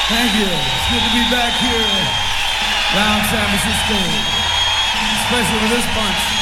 Thank you. It's good to be back here around San Francisco, especially with this bunch.